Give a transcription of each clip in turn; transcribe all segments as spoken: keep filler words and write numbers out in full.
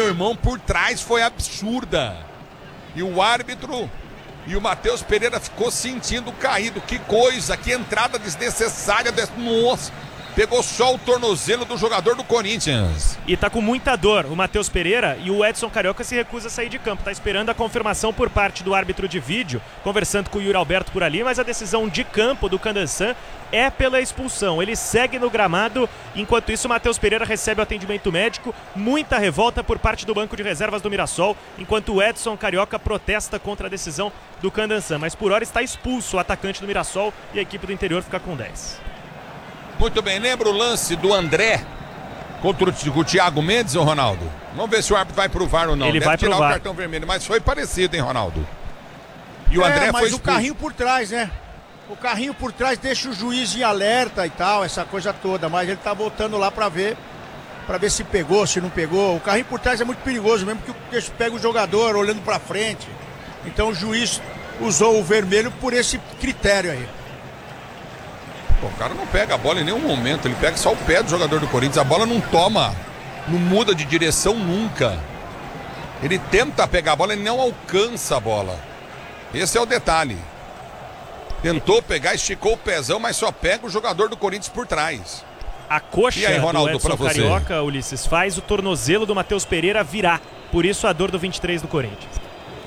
meu irmão, por trás foi absurda. E o árbitro e o Matheus Pereira ficou sentindo caído. Que coisa, que entrada desnecessária. Des... Nossa, pegou só o tornozelo do jogador do Corinthians. E tá com muita dor o Matheus Pereira, e o Edson Carioca se recusa a sair de campo. Tá esperando a confirmação por parte do árbitro de vídeo, conversando com o Yuri Alberto por ali, mas a decisão de campo do Candançan é pela expulsão. Ele segue no gramado. Enquanto isso, o Matheus Pereira recebe o atendimento médico. Muita revolta por parte do banco de reservas do Mirassol, enquanto o Edson Carioca protesta contra a decisão do Candançan. Mas por hora está expulso o atacante do Mirassol e a equipe do interior fica com dez. Muito bem, lembra o lance do André contra o Thiago Mendes, ou Ronaldo? Vamos ver se o árbitro vai pro V A R ou não. Ele Deve vai tirar pro V A R. o cartão vermelho, mas foi parecido, hein, Ronaldo? E o é, André mas foi o carrinho por trás, né? O carrinho por trás deixa o juiz em alerta e tal, essa coisa toda, mas ele tá voltando lá pra ver, pra ver se pegou, se não pegou. O carrinho por trás é muito perigoso, mesmo que pega o jogador olhando pra frente. Então o juiz usou o vermelho por esse critério aí. Pô, o cara não pega a bola em nenhum momento, ele pega só o pé do jogador do Corinthians. A bola não toma, não muda de direção nunca. Ele tenta pegar a bola, ele não alcança a bola. Esse é o detalhe. Tentou pegar, esticou o pezão, mas só pega o jogador do Corinthians por trás. A coxa e aí, Ronaldo, do Edson pra você? Carioca, Ulisses, faz o tornozelo do Matheus Pereira virar. Por isso a dor do vinte e três do Corinthians.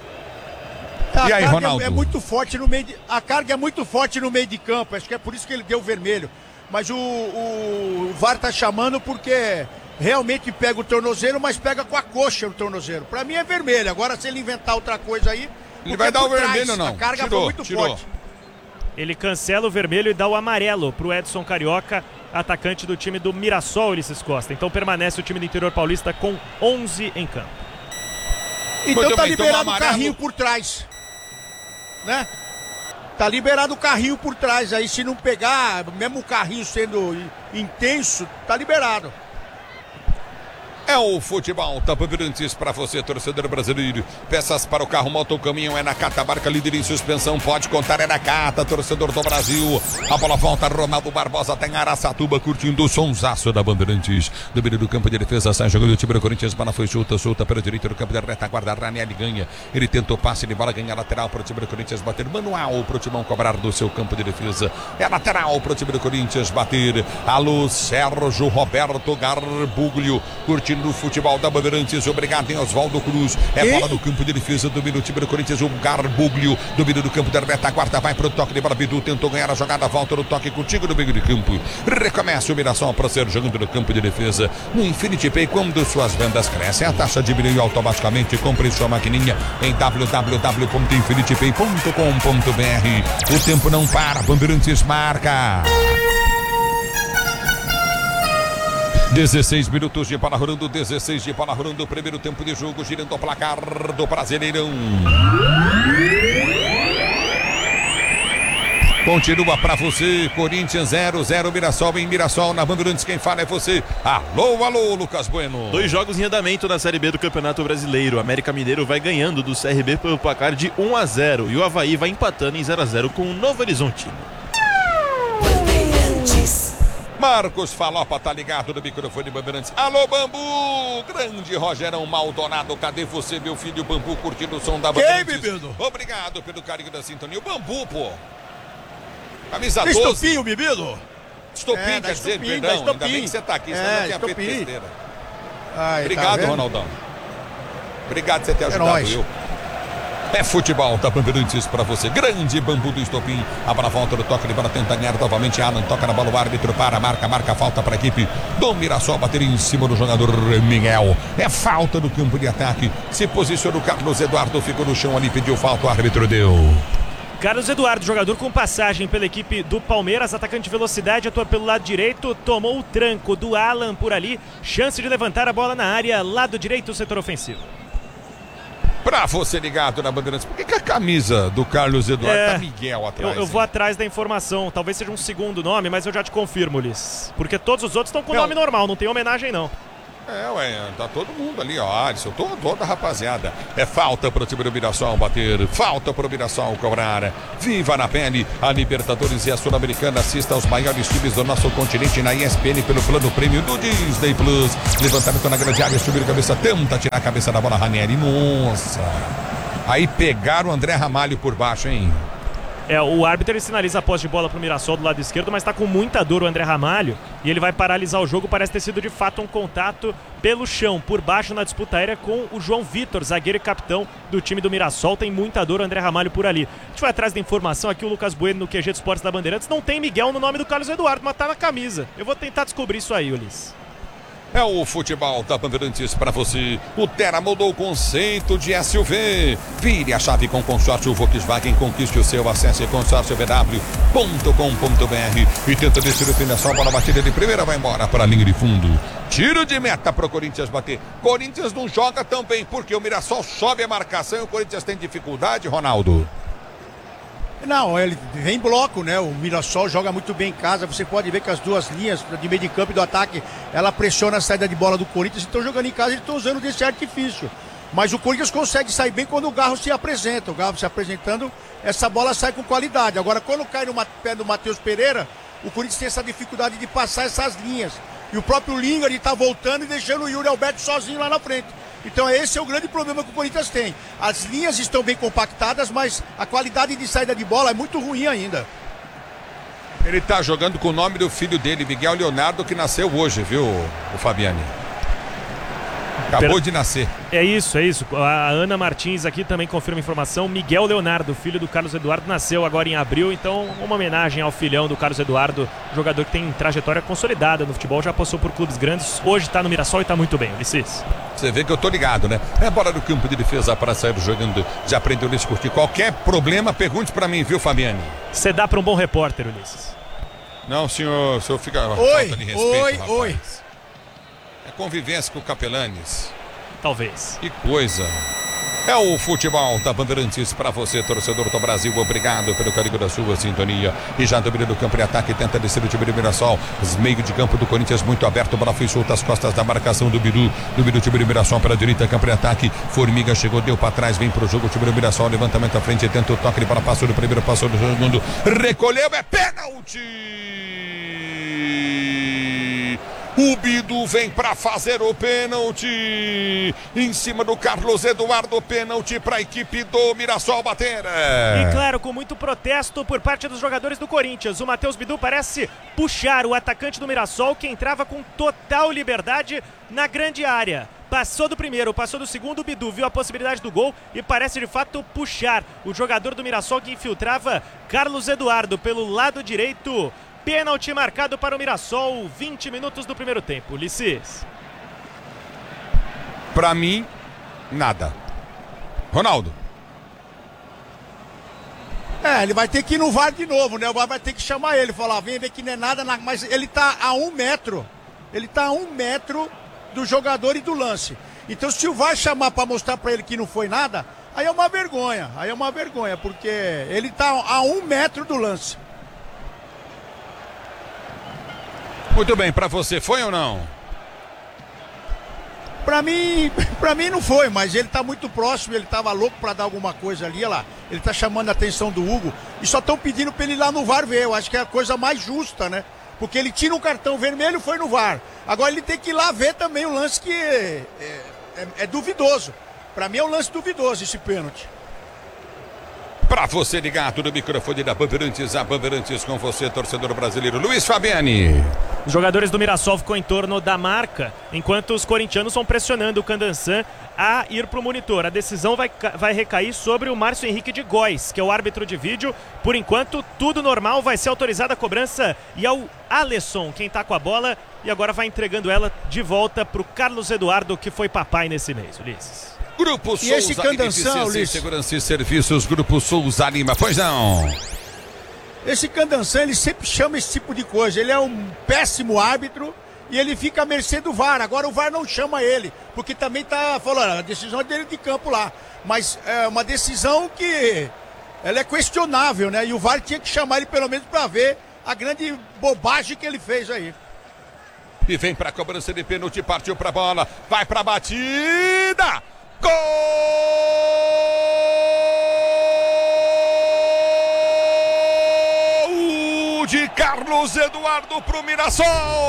A e aí, carga Ronaldo? É muito forte no meio de, a carga é muito forte no meio de campo. Acho que é por isso que ele deu o vermelho. Mas o, o, o V A R tá chamando porque realmente pega o tornozelo, mas pega com a coxa o tornozelo. Pra mim é vermelho. Agora, se ele inventar outra coisa aí, ele vai dar o vermelho ou não? A carga tirou, foi muito tirou. forte. Ele cancela o vermelho e dá o amarelo pro Edson Carioca, atacante do time do Mirassol, Ulisses Costa. Então permanece o time do interior paulista com onze em campo. Então Muito tá bem, liberado toma o carrinho por trás, né? Tá liberado o carrinho por trás aí, se não pegar, mesmo o carrinho sendo intenso, tá liberado. É o futebol Top Bandeirantes para você, torcedor brasileiro. Peças para o carro, moto, caminhão é na Catamarca, líder em suspensão. Pode contar, é na Cata, torcedor do Brasil. A bola volta, Ronaldo Barbosa tem Araçatuba curtindo o sonsaço da Bandeirantes. Do meio do campo de defesa, sai jogando o time do Corinthians. Bola foi solta, solta para a direita do campo da retaguarda. Ranieri ganha. Ele tentou passe de bola, ganha lateral para o time do Corinthians bater. Manual para o Timão cobrar do seu campo de defesa. É lateral para o time do Corinthians bater. Alô, Sérgio Roberto Garbuglio curtindo do futebol da Bandeirantes, obrigado em Oswaldo Cruz, é Ei? bola no campo de defesa, domina o time do Corinthians, o Garbuglio, domina do campo da retaguarda, vai pro toque de bola, Bidu tentou ganhar a jogada, volta no toque contigo no meio de campo, recomeça o Mirassol para ser jogando no campo de defesa, no Infinity Pay, quando suas vendas crescem, a taxa diminui automaticamente, compre sua maquininha em w w w ponto infinity pay ponto com ponto b r. O tempo não para, Bandeirantes marca. dezesseis minutos de bola rolando, dezesseis de bola rolando, primeiro tempo de jogo, girando o placar do Brasileirão. Continua pra você, Corinthians zero zero, Mirassol em Mirassol, na Bandeirantes, quem fala é você. Alô, alô, Lucas Bueno. Dois jogos em andamento na Série B do Campeonato Brasileiro. O América Mineiro vai ganhando do C R B pelo placar de um a zero e o Avaí vai empatando em zero a zero com o Novo Horizonte. Marcos Falopa tá ligado no microfone Bandeirantes. Alô, Bambu! Grande Rogerão Maldonado, cadê você, meu filho Bambu, curtindo o som da Bandeirantes? Quem, bebido? Obrigado pelo carinho da sintonia. O Bambu, pô. Camisa doze. Estopinho, bebido? Estopim, É, quer dizer, estopim, perdão. estopim. Ainda bem que você tá aqui, senão É, não tinha feito estopim. besteira. Ai, Obrigado, tá Ronaldão. Obrigado por você ter É ajudado nóis. eu. É futebol da Bandeirantes pra você. Grande Bambu do Estopim. A bola volta no toque de bola, tenta ganhar novamente. Alan toca na bola, o árbitro para, marca, marca, falta para a equipe do Mirassol. Bater em cima do jogador Miguel. É falta no campo de ataque. Se posiciona o Carlos Eduardo, ficou no chão ali, pediu falta, o árbitro deu. Carlos Eduardo, jogador com passagem pela equipe do Palmeiras, atacante de velocidade, atua pelo lado direito, tomou o tranco do Alan por ali. Chance de levantar a bola na área, lado direito, setor ofensivo. Pra você ligado na Bandeirantes, por que, que a camisa do Carlos Eduardo É, tá Miguel atrás? Eu, eu vou atrás da informação, talvez seja um segundo nome, mas eu já te confirmo, Liz. Porque todos os outros estão com Não. nome normal, não tem homenagem não. É, ué, tá todo mundo ali, ó, Alisson, toda, toda a rapaziada. É falta pro time do Mirassol bater, falta pro Mirassol cobrar. Viva na pele a Libertadores e a Sul-Americana. Assista aos maiores times do nosso continente na E S P N pelo plano prêmio do Disney Plus. Levantamento na grande área, subir a cabeça, tenta tirar a cabeça da bola, Ranieri, nossa. Aí pegaram o André Ramalho por baixo, hein? É, o árbitro ele sinaliza a posse de bola pro Mirassol do lado esquerdo, mas tá com muita dor o André Ramalho e ele vai paralisar o jogo. Parece ter sido de fato um contato pelo chão, por baixo na disputa aérea com o João Vitor, zagueiro e capitão do time do Mirassol. Tem muita dor o André Ramalho por ali. A gente vai atrás da informação aqui, o Lucas Bueno no Q G de Esportes da Bandeirantes. Não tem Miguel no nome do Carlos Eduardo, mas tá na camisa. Eu vou tentar descobrir isso aí, Ulisses. É o futebol da Bandeirantes para você. O Terra mudou o conceito de S U V. Vire a chave com consórcio Volkswagen. Conquiste o seu. Acesse consórcio v w ponto com ponto b r e tenta descer o fim da sua bola batida de primeira. Vai embora para a linha de fundo. Tiro de meta para o Corinthians bater. Corinthians não joga tão bem porque o Mirassol sobe a marcação e o Corinthians tem dificuldade, Ronaldo. Não, ele vem em bloco, né? O Mirassol joga muito bem em casa. Você pode ver que as duas linhas de meio de campo e do ataque, ela pressiona a saída de bola do Corinthians. Então jogando em casa, eles estão usando desse artifício. Mas o Corinthians consegue sair bem quando o Garro se apresenta. O Garro se apresentando, essa bola sai com qualidade. Agora, quando cai no pé do Matheus Pereira, o Corinthians tem essa dificuldade de passar essas linhas. E o próprio Lingard está voltando e deixando o Yuri Alberto sozinho lá na frente. Então esse é o grande problema que o Corinthians tem. As linhas estão bem compactadas, mas a qualidade de saída de bola é muito ruim ainda. Ele tá jogando com o nome do filho dele, Miguel Leonardo, que nasceu hoje, viu, o Fabiani? Acabou Per... de nascer. É isso, é isso. A Ana Martins aqui também confirma a informação. Miguel Leonardo, filho do Carlos Eduardo, nasceu agora em abril. Então, uma homenagem ao filhão do Carlos Eduardo, jogador que tem trajetória consolidada no futebol, já passou por clubes grandes. Hoje está no Mirassol e está muito bem, Ulisses. Você vê que eu tô ligado, né? É bola do campo de defesa para sair jogando. Já aprendeu a discutir. Qualquer problema, pergunte para mim, viu, Fabiani? Você dá para um bom repórter, Ulisses. Não, senhor, o senhor fica... Oi, falta de respeito, oi, rapaz. oi. É convivência com o Capelanes. Talvez. Que coisa. É o futebol da Bandeirantes para você, torcedor do Brasil. Obrigado pelo carinho da sua sintonia. E já domina do campo e ataque, tenta descer o time do Mirassol. Os meio de campo do Corinthians muito aberto. Bola foi solta às costas da marcação do Biru. Do Biru, time do Mirassol para a direita, campo e ataque. Formiga chegou, deu para trás, vem pro jogo. O time do Mirassol, levantamento à frente, tenta o toque. Para passou do primeiro, passou do segundo. Recolheu, é pênalti. O Bidu vem para fazer o pênalti em cima do Carlos Eduardo, pênalti para a equipe do Mirassol bater. E claro, com muito protesto por parte dos jogadores do Corinthians. O Matheus Bidu parece puxar o atacante do Mirassol, que entrava com total liberdade na grande área. Passou do primeiro, passou do segundo, o Bidu viu a possibilidade do gol e parece de fato puxar o jogador do Mirassol que infiltrava Carlos Eduardo pelo lado direito. Pênalti marcado para o Mirassol, vinte minutos do primeiro tempo. Ulisses. Para mim, nada. Ronaldo. É, ele vai ter que ir no V A R de novo, né? O V A R vai ter que chamar ele, falar, vem ver que não é nada, mas ele tá a um metro. Ele tá a um metro do jogador e do lance. Então se o V A R chamar para mostrar para ele que não foi nada, aí é uma vergonha. Aí é uma vergonha, porque ele tá a um metro do lance. Muito bem, pra você foi ou não? Pra mim, pra mim não foi, mas ele tá muito próximo, ele tava louco pra dar alguma coisa ali, olha lá. Ele tá chamando a atenção do Hugo e só estão pedindo pra ele ir lá no V A R ver. Eu acho que é a coisa mais justa, né? Porque ele tira um cartão vermelho e foi no V A R. Agora ele tem que ir lá ver também o lance que é, é, é duvidoso. Pra mim é um lance duvidoso esse pênalti. Pra você ligado no microfone da Bandeirantes, a Bandeirantes com você, torcedor brasileiro, Luiz Fabiani. Os jogadores do Mirassol ficam em torno da marca, enquanto os corintianos vão pressionando o Candançan a ir para o monitor. A decisão vai, vai recair sobre o Márcio Henrique de Góes, que é o árbitro de vídeo. Por enquanto, tudo normal, vai ser autorizada a cobrança e ao Alisson, quem tá com a bola, e agora vai entregando ela de volta para o Carlos Eduardo, que foi papai nesse mês, Ulisses. Grupo e esse Souza Candançan, Ulisses? Segurança e Serviços, Grupo Souza Lima, pois não? Esse Candançan, ele sempre chama esse tipo de coisa. Ele é um péssimo árbitro e ele fica à mercê do V A R. Agora o V A R não chama ele, porque também tá falando, a decisão é dele de campo lá. Mas é uma decisão que ela é questionável, né? E o V A R tinha que chamar ele pelo menos para ver a grande bobagem que ele fez aí. e vem pra cobrança de pênalti, partiu pra bola, vai pra batida, gol de Carlos Eduardo pro Mirassol.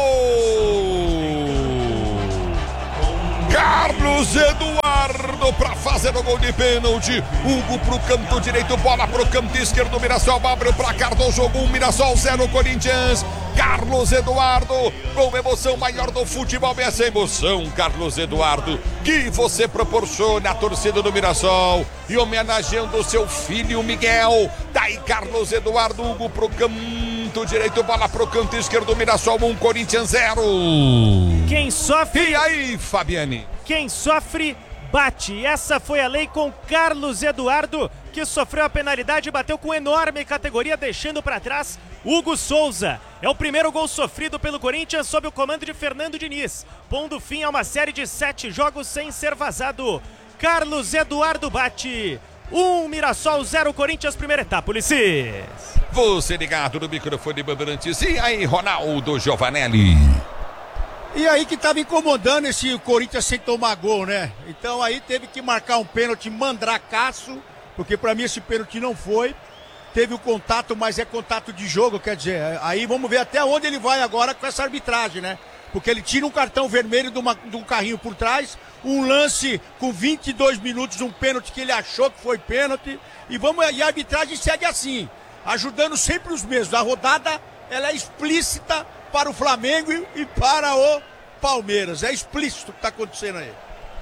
Carlos Eduardo para fazer o gol de pênalti. Hugo pro canto direito, bola pro canto esquerdo. Mirassol abre o placar do jogo. Um Mirassol zero Corinthians. Carlos Eduardo, com emoção maior do futebol, essa emoção, Carlos Eduardo, que você proporciona à torcida do Mirassol e homenageando o seu filho Miguel. Daí Carlos Eduardo, Hugo pro canto direito, bola pro canto esquerdo. Mirassol um, Corinthians zero. Quem sofre... E aí, Fabiane? Quem sofre, bate. Essa foi a lei com Carlos Eduardo, que sofreu a penalidade e bateu com enorme categoria, deixando para trás Hugo Souza. É o primeiro gol sofrido pelo Corinthians sob o comando de Fernando Diniz, pondo fim a uma série de sete jogos sem ser vazado. Carlos Eduardo bate. Um Mirassol, zero Corinthians, primeira etapa, Ulisses. Você ligado no microfone Bandeirantes. E aí, Ronaldo Giovanelli? E aí que tava incomodando esse Corinthians sem tomar gol, né? Então aí teve que marcar um pênalti mandracaço, porque pra mim esse pênalti não foi. Teve o contato, mas é contato de jogo, quer dizer, aí vamos ver até onde ele vai agora com essa arbitragem, né? Porque ele tira um cartão vermelho de, uma, de um carrinho por trás, um lance com vinte e dois minutos, um pênalti que ele achou que foi pênalti, e, vamos, e a arbitragem segue assim, ajudando sempre os mesmos. A rodada, ela é explícita para o Flamengo e para o Palmeiras. É explícito o que está acontecendo aí.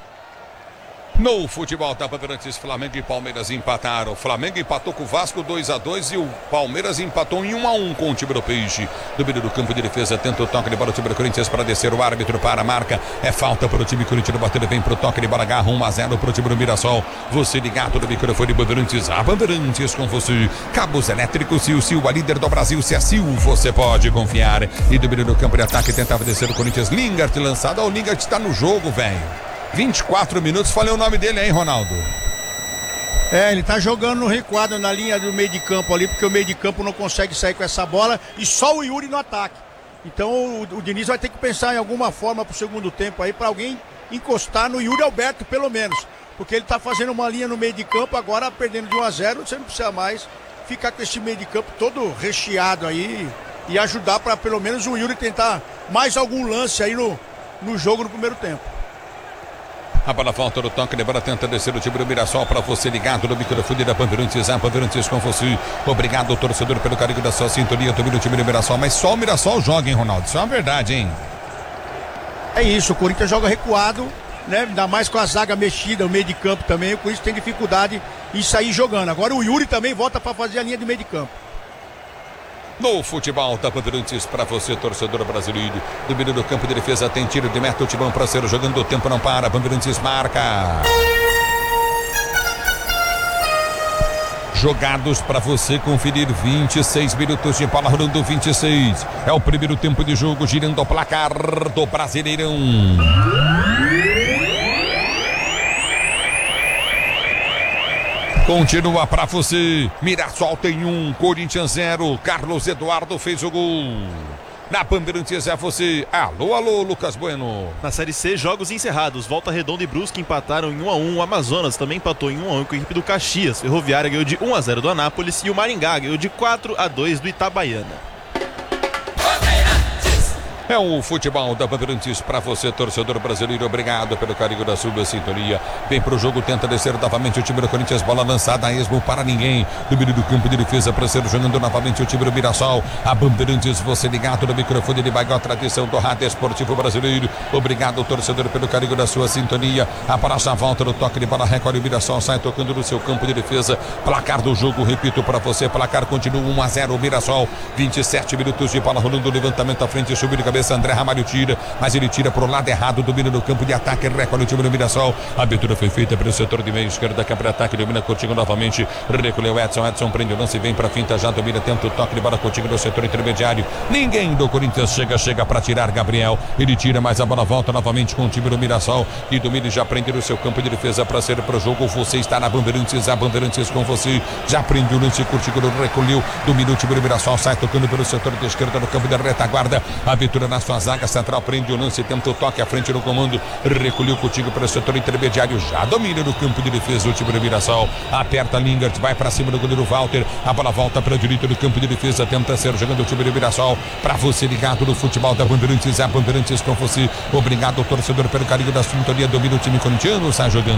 No futebol da Bandeirantes, Flamengo e Palmeiras empataram. O Flamengo empatou com o Vasco dois a dois e o Palmeiras empatou em um a um com o time do Peixe. No meio do campo de defesa, tenta o toque de bola, o time do Corinthians para descer, o árbitro para a marca. É falta para o time corintiano, batendo bem para o toque de bola, agarra um a zero para o time do Mirassol. Você ligado no microfone Bandeirantes, a Bandeirantes com você. Cabos elétricos, Sil Sil, a líder do Brasil, se é Sil, você pode confiar. E do meio do campo de ataque, tentava descer o Corinthians, Lingard lançado. O Lingard está no jogo, velho. vinte e quatro minutos, falei o nome dele aí, Ronaldo. É, ele tá jogando no recuado na linha do meio de campo ali, porque o meio de campo não consegue sair com essa bola e só o Yuri no ataque. Então o, o Diniz vai ter que pensar em alguma forma pro segundo tempo aí, pra alguém encostar no Yuri Alberto pelo menos, porque ele tá fazendo uma linha no meio de campo, agora perdendo de um a zero, você não precisa mais ficar com esse meio de campo todo recheado aí e ajudar para pelo menos o Yuri tentar mais algum lance aí no, no jogo no primeiro tempo. A bola volta no toque de bola, tenta descer o time do Mirassol para você ligado no microfone da Bandeirantes, a Bandeirantes com você. Obrigado, torcedor, pelo carinho da sua sintonia, também no time do Mirassol, mas só o Mirassol joga, hein, Ronaldo? Isso é uma verdade, hein? É isso, o Corinthians joga recuado, né? Ainda mais com a zaga mexida, o meio de campo também, o Corinthians tem dificuldade em sair jogando. Agora o Yuri também volta para fazer a linha de meio de campo. No futebol da Bandeirantes, para você, torcedor brasileiro. Domínio do campo de defesa, tem tiro de meta, o Timão para ser jogando, o tempo não para, Bandeirantes marca. Jogados para você conferir, vinte e seis minutos de bola rolando, vinte e seis. É o primeiro tempo de jogo, girando o placar do Brasileirão. Continua para você. Mirassol tem um, Corinthians zero. Carlos Eduardo fez o gol. Na Bandeirantes é você. Alô, alô, Lucas Bueno. Na Série C, jogos encerrados. Volta Redonda e Brusque empataram em um a um. O Amazonas também empatou em um a um com a equipe do Caxias. Ferroviária ganhou de um a zero do Anápolis e o Maringá ganhou de quatro a dois do Itabaiana. É o futebol da Bandeirantes para você, torcedor brasileiro. Obrigado pelo carinho da sua sintonia. Vem pro jogo, tenta descer novamente o time do Corinthians. Bola lançada a esmo para ninguém. No meio do campo de defesa para ser jogando novamente o time do Mirassol. A Bandeirantes, você ligado no microfone de maior tradição do rádio esportivo brasileiro. Obrigado, torcedor, pelo carinho da sua sintonia. A praça volta no toque de bola, recolhe o Mirassol, sai tocando no seu campo de defesa. Placar do jogo, repito para você, placar continua um a zero o Mirassol. vinte e sete minutos de bola rolando, levantamento à frente, subir de cabeça. André Ramalho tira, mas ele tira para o lado errado, domina no campo de ataque, recolhe o time do Mirassol. A abertura foi feita pelo setor de meio esquerda, campo de ataque, domina Coutinho novamente, recolheu Edson, Edson prende o lance, vem para finta, já domina, tenta o toque de bola, Coutinho no setor intermediário. Ninguém do Corinthians chega, chega para tirar Gabriel. Ele tira, mas a bola volta novamente com o time do Mirassol e domina e já prende no seu campo de defesa para ser para o jogo. Você está na Bandeirantes, a Bandeirantes com você. Já prende o lance, Coutinho recolheu, domina o time do Mirassol, sai tocando pelo setor de esquerda no campo da retaguarda. A abertura na sua zaga central, prende o lance, tenta o toque à frente no comando, recolheu contigo para o setor intermediário, já domina no campo de defesa o time do Mirassol, aperta Lingard, vai para cima do goleiro Walter, a bola volta para a direita do campo de defesa, tenta ser jogando o time do Mirassol, para você ligado no futebol da Bandeirantes, a Bandeirantes com você, obrigado torcedor pelo carinho da sintonia, domina o time corintiano, sai jogando.